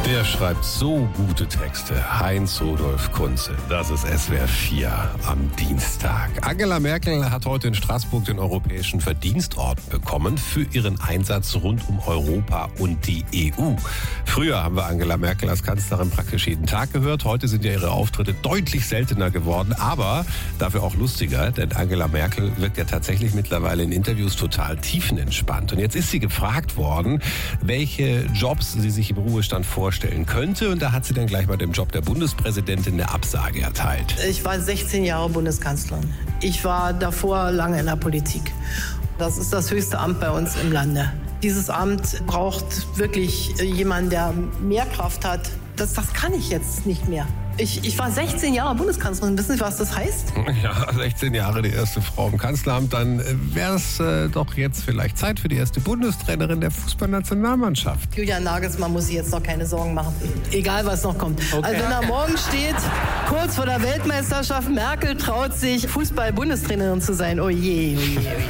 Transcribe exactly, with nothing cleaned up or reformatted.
Wer schreibt so gute Texte? Heinz Rudolf Kunze. Das ist S W R vier am Dienstag. Angela Merkel hat heute in Straßburg den Europäischen Verdienstorden bekommen für ihren Einsatz rund um Europa und die E U. Früher haben wir Angela Merkel als Kanzlerin praktisch jeden Tag gehört. Heute sind ja ihre Auftritte deutlich seltener geworden, aber dafür auch lustiger, denn Angela Merkel wirkt ja tatsächlich mittlerweile in Interviews total tiefenentspannt. Und jetzt ist sie gefragt worden, welche Jobs sie sich im Ruhestand vorstellen könnte. Und da hat sie dann gleich mal dem Job der Bundespräsidentin eine Absage erteilt. Ich war sechzehn Jahre Bundeskanzlerin. Ich war davor lange in der Politik. Das ist das höchste Amt bei uns im Lande. Dieses Amt braucht wirklich jemanden, der mehr Kraft hat. Das, das kann ich jetzt nicht mehr. Ich, ich war sechzehn Jahre Bundeskanzlerin. Wissen Sie, was das heißt? Ja, sechzehn Jahre die erste Frau im Kanzleramt. Dann wäre es äh, doch jetzt vielleicht Zeit für die erste Bundestrainerin der Fußballnationalmannschaft. Julian Nagelsmann muss sich jetzt noch keine Sorgen machen. Egal, was noch kommt. Okay. Also wenn da morgen steht, kurz vor der Weltmeisterschaft, Merkel traut sich, Fußball-Bundestrainerin zu sein. Oh je, oh je, oh je.